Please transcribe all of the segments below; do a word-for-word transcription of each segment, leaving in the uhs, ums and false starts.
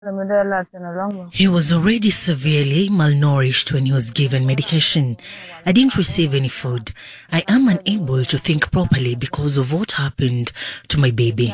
He was already severely malnourished when he was given medication. I didn't receive any food. I am unable to think properly because of what happened to my baby.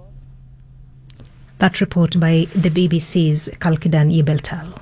That report by the B B C's Kalkidan Yebeltal.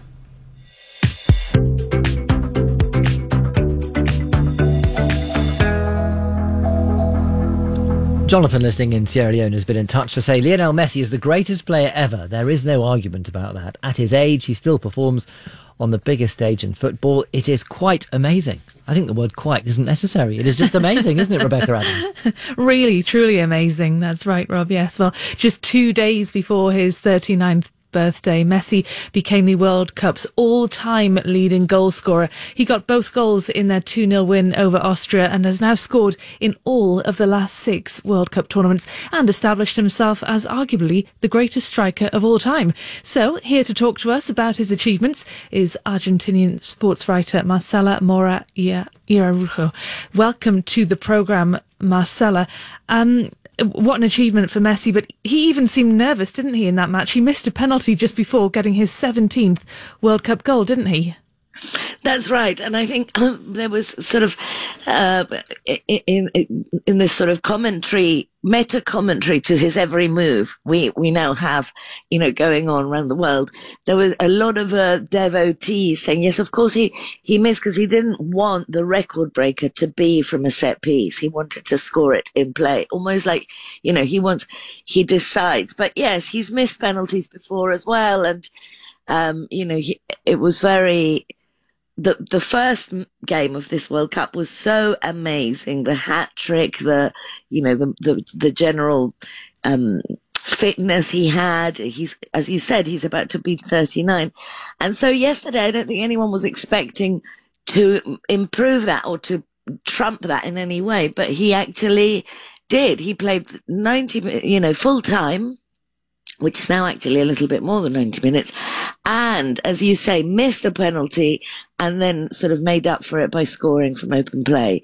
Jonathan, listening in Sierra Leone, has been in touch to say Lionel Messi is the greatest player ever. There is no argument about that. At his age, he still performs on the biggest stage in football. It is quite amazing. I think the word quite isn't necessary. It is just amazing, isn't it, Rebecca Adams? Really, truly amazing. That's right, Rob. Yes. Well, just two days before his thirty-ninth birthday, Messi became the World Cup's all-time leading goal scorer. He got both goals in their two nil win over Austria and has now scored in all of the last six World Cup tournaments and established himself as arguably the greatest striker of all time. So, here to talk to us about his achievements is Argentinian sports writer Marcela Mora Irarujo. Welcome to the programme, Marcela. Um, What an achievement for Messi, but he even seemed nervous, didn't he, in that match? He missed a penalty just before getting his seventeenth World Cup goal, didn't he? That's right, and I think um, there was sort of uh, in, in in this sort of commentary, meta commentary to his every move we we now have, you know, going on around the world. There was a lot of uh, devotees saying, yes, of course he he missed because he didn't want the record breaker to be from a set piece. He wanted to score it in play, almost like, you know, he wants he decides. But yes, he's missed penalties before as well, and um, you know, he, it was very. The the first game of this World Cup was so amazing. The hat trick, the you know the the, the general um, fitness he had. He's, as you said, he's about to be thirty-nine, and so yesterday I don't think anyone was expecting to improve that or to trump that in any way, but he actually did. He played ninety, you know, full time, which is now actually a little bit more than ninety minutes. And, as you say, missed a penalty and then sort of made up for it by scoring from open play.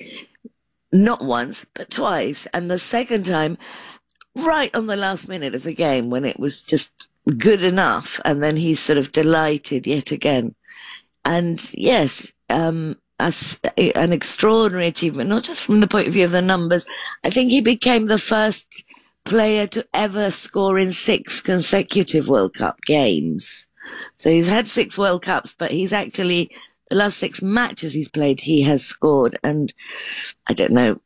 Not once, but twice. And the second time, right on the last minute of the game when it was just good enough. And then he's sort of delighted yet again. And yes, um, as an extraordinary achievement, not just from the point of view of the numbers. I think he became the first player to ever score in six consecutive World Cup games. So he's had six World Cups, but he's actually, the last six matches he's played, he has scored. And I don't know,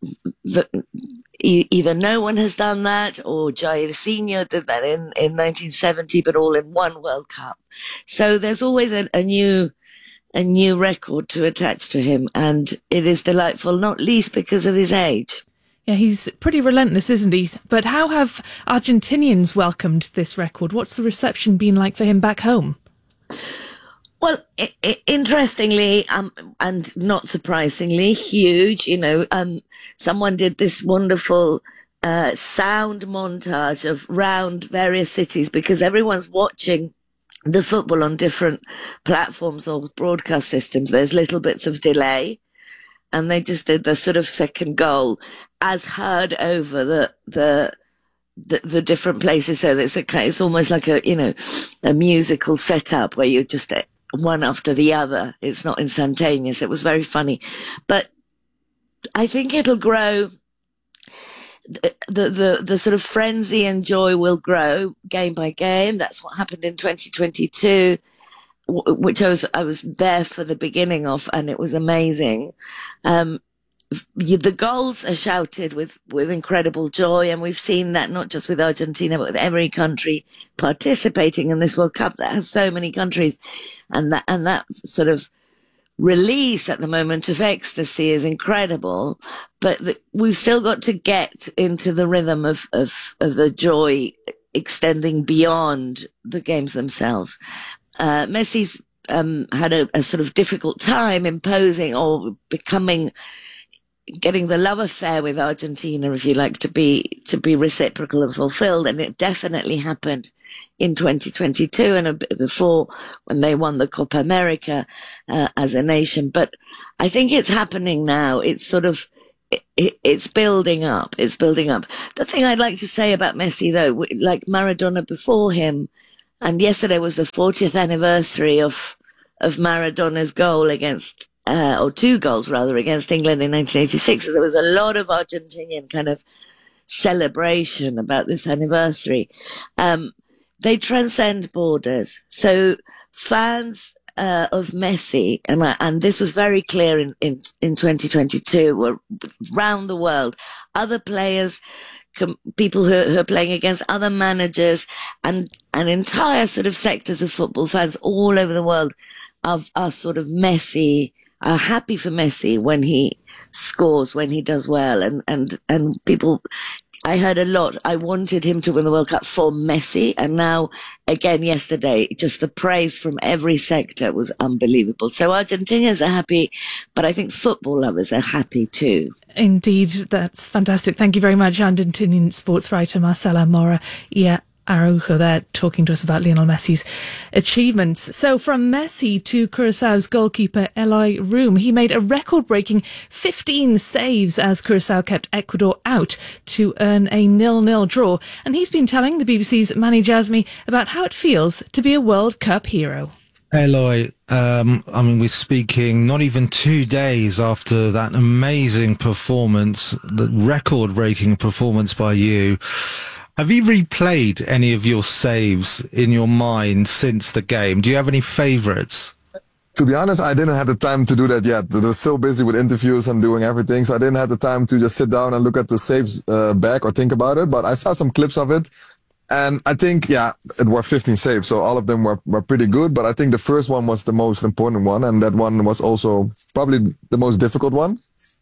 either no one has done that or Jairzinho did that in, in nineteen seventy, but all in one World Cup. So there's always a, a new, a new record to attach to him. And it is delightful, not least because of his age. Yeah, he's pretty relentless, isn't he? But how have Argentinians welcomed this record? What's the reception been like for him back home? Well, I- I- interestingly, um, and not surprisingly, huge. You know, um, someone did this wonderful uh, sound montage of round various cities because everyone's watching the football on different platforms or broadcast systems. There's little bits of delay. And they just did the sort of second goal as heard over the the the, the different places. So it's a it's almost like a you know a musical setup where you're just one after the other. It's not instantaneous. It was very funny, but I think it'll grow. The, the the the sort of frenzy and joy will grow game by game. That's what happened in twenty twenty-two. Which I was, I was there for the beginning of, and it was amazing. Um, you, the goals are shouted with, with incredible joy, and we've seen that not just with Argentina, but with every country participating in this World Cup that has so many countries, and that, and that sort of release at the moment of ecstasy is incredible, but the, we've still got to get into the rhythm of, of, of the joy extending beyond the games themselves. Uh, Messi's um, had a, a sort of difficult time imposing or becoming, getting the love affair with Argentina, if you like, to be to be reciprocal and fulfilled, and it definitely happened in twenty twenty-two and a bit before when they won the Copa America uh, as a nation. But I think it's happening now. It's sort of it, it's building up. It's building up. The thing I'd like to say about Messi, though, like Maradona before him. and yesterday was the fortieth anniversary of of Maradona's goal against, uh, or two goals rather, against England in nineteen eighty-six. So there was a lot of Argentinian kind of celebration about this anniversary. Um, they transcend borders. So fans uh, of Messi, and uh, and this was very clear in, in, in twenty twenty-two, were around the world. Other players, com- people who, who are playing against other managers, and, and entire sort of sectors of football fans all over the world are, are sort of Messi, are happy for Messi when he scores, when he does well. And, and, and people, I heard a lot, I wanted him to win the World Cup for Messi. And now, again, yesterday, just the praise from every sector was unbelievable. So Argentinians are happy, but I think football lovers are happy too. Indeed, that's fantastic. Thank you very much, Argentinian sports writer Marcela Mora. Yeah. Araujo there talking to us about Lionel Messi's achievements. So from Messi to Curaçao's goalkeeper Eloy Room, he made a record-breaking fifteen saves as Curaçao kept Ecuador out to earn a nil-nil draw. And he's been telling the B B C's Manny Jasmi about how it feels to be a World Cup hero. Eloy, um, I mean, we're speaking not even two days after that amazing performance, the record-breaking performance by you. Have you replayed any of your saves in your mind since the game? Do you have any favourites? To be honest, I didn't have the time to do that yet. I was so busy with interviews and doing everything, so I didn't have the time to just sit down and look at the saves uh, back or think about it. But I saw some clips of it, and I think, yeah, it were fifteen saves, so all of them were, were pretty good. But I think the first one was the most important one, and that one was also probably the most difficult one.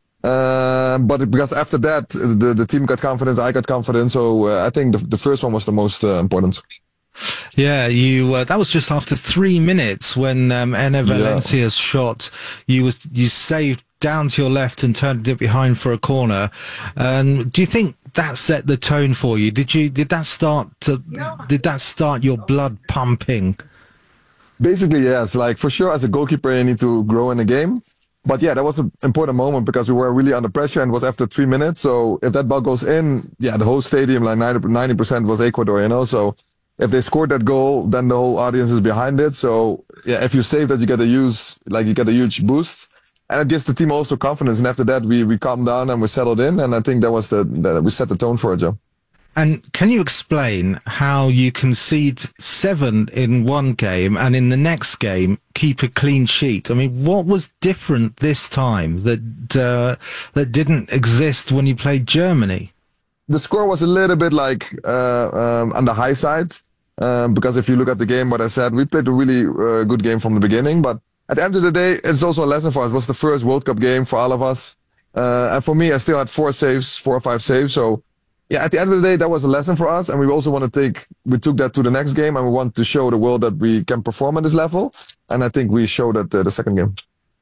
Uh, but because after that, the, the team got confidence, I got confidence. So uh, I think the, the first one was the most uh, important. Yeah, you. Uh, that was just after three minutes when um, Enner Valencia's yeah. shot. You was you saved down to your left and turned it behind for a corner. Um, do you think that set the tone for you? Did you? Did that start? To, did that start your blood pumping? Basically, yes. Like for sure, as a goalkeeper, you need to grow in the game. But yeah, that was an important moment because we were really under pressure and it was after three minutes. So if that ball goes in, yeah, the whole stadium, like ninety percent was Ecuador, you know. So if they scored that goal, then the whole audience is behind it. So yeah, if you save that, you get a use, like you get a huge boost. And it gives the team also confidence. And after that, we, we calmed down and we settled in. And I think that was the, that we set the tone for it, Joe. And can you explain how you concede seven in one game and in the next game keep a clean sheet? I mean, what was different this time that uh, that didn't exist when you played Germany? The score was a little bit like uh, um, on the high side um, because if you look at the game, what I said, we played a really uh, good game from the beginning. But at the end of the day, it's also a lesson for us. It was the first World Cup game for all of us. Uh, and for me, I still had four saves, four or five saves. So yeah, at the end of the day, that was a lesson for us, and we also want to take, we took that to the next game, and we want to show the world that we can perform at this level, and I think we showed that uh, the second game.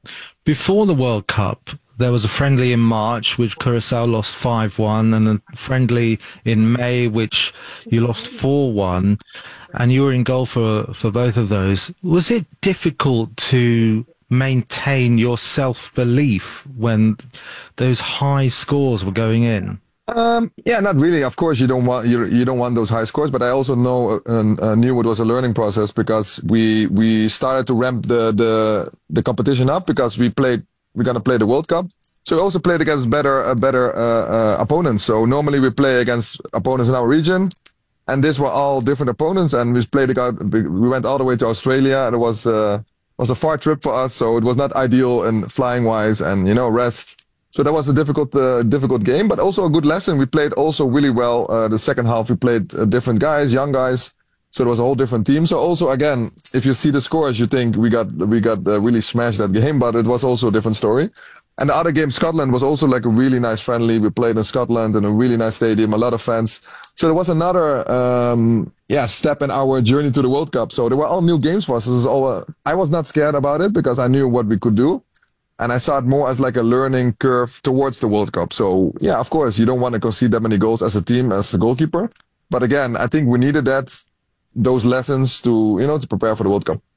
Before the World Cup, there was a friendly in March, which Curaçao lost five one, and a friendly in May, which you lost four one, and you were in goal for, for both of those. Was it difficult to maintain your self-belief when those high scores were going in? Um, yeah, not really. Of course, you don't want you you don't want those high scores, but I also know uh, uh, knew it was a learning process because we we started to ramp the the the competition up because we played we're gonna play the World Cup, so we also played against better uh, better uh, uh, opponents. So normally we play against opponents in our region, and these were all different opponents, and we played against, we went all the way to Australia, and it was uh, was a far trip for us, so it was not ideal in flying wise and you know rest. So that was a difficult, uh, difficult game, but also a good lesson. We played also really well. Uh, the second half, we played uh, different guys, young guys. So it was a whole different team. So also, again, if you see the scores, you think we got we got uh, really smashed that game, but it was also a different story. And the other game, Scotland, was also like a really nice friendly. We played in Scotland in a really nice stadium, a lot of fans. So there was another, um, yeah, step in our journey to the World Cup. So there were all new games for us. This is all, uh, I was not scared about it because I knew what we could do. And I saw it more as like a learning curve towards the World Cup. So, yeah, of course, you don't want to concede that many goals as a team, as a goalkeeper. But again, I think we needed that, those lessons to, you know, to prepare for the World Cup.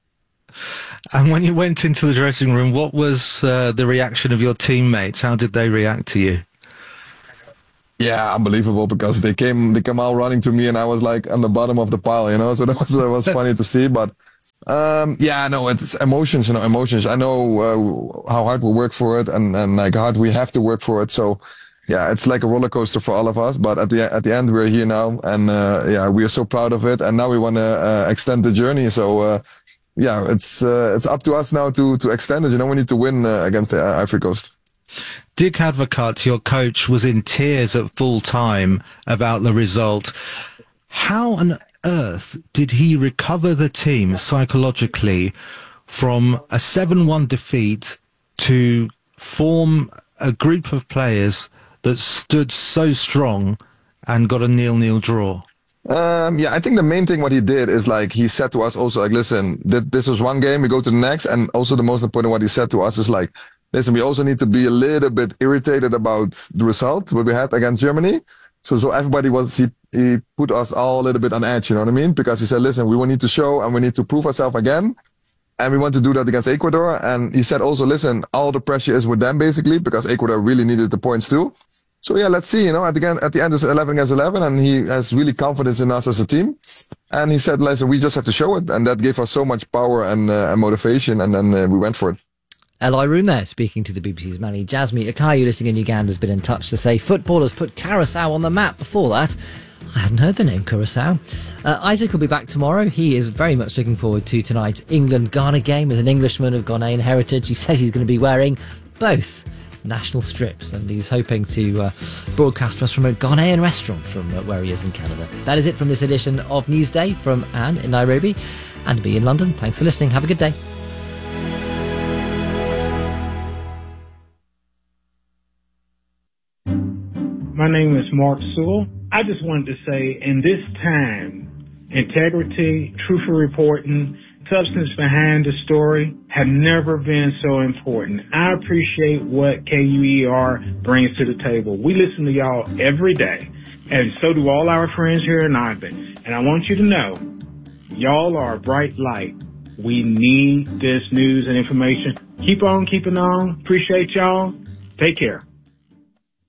And when you went into the dressing room, what was uh, the reaction of your teammates? How did they react to you? Yeah, unbelievable, because they came they came out running to me and I was like on the bottom of the pile, you know. So that was that was funny to see. But um, yeah, no, it's emotions, you know, emotions. I know uh, how hard we work for it, and and like how hard we have to work for it. So yeah, it's like a roller coaster for all of us. But at the at the end, we're here now, and uh, yeah, we are so proud of it. And now we want to uh, extend the journey. So uh, yeah, it's uh, it's up to us now to to extend it. You know, we need to win uh, against the Ivory Coast. Dick Advocaat, your coach, was in tears at full time about the result. How on earth did he recover the team psychologically from a seven one defeat to form a group of players that stood so strong and got a nil-nil draw? Um, yeah, I think the main thing what he did is like he said to us also like, listen, th- this was one game, we go to the next. And also the most important what he said to us is like, listen, we also need to be a little bit irritated about the result what we had against Germany. So, so everybody was, he, he put us all a little bit on edge, you know what I mean? Because he said, listen, we will need to show and we need to prove ourselves again. And we want to do that against Ecuador. And he said also, listen, all the pressure is with them basically, because Ecuador really needed the points too. So yeah, let's see, you know, at the end, at the end it's eleven against eleven, and he has really confidence in us as a team. And he said, listen, we just have to show it. And that gave us so much power and, uh, and motivation. And then uh, we went for it. Eli Room there, speaking to the B B C's Manny. Jasmine Akayu, listening in Uganda, has been in touch to say footballers put Curacao on the map. Before that, I hadn't heard the name Curacao. Uh, Isaac will be back tomorrow. He is very much looking forward to tonight's England-Ghana game. As an Englishman of Ghanaian heritage, he says he's going to be wearing both national strips, and he's hoping to uh, broadcast to us from a Ghanaian restaurant from uh, where he is in Canada. That is it from this edition of Newsday from Anne in Nairobi and me in London. Thanks for listening. Have a good day. My name is Mark Sewell. I just wanted to say, in this time, integrity, truthful reporting, substance behind the story have never been so important. I appreciate what K U E R brings to the table. We listen to y'all every day, and so do all our friends here in Ogden. And I want you to know, y'all are a bright light. We need this news and information. Keep on keeping on. Appreciate y'all. Take care.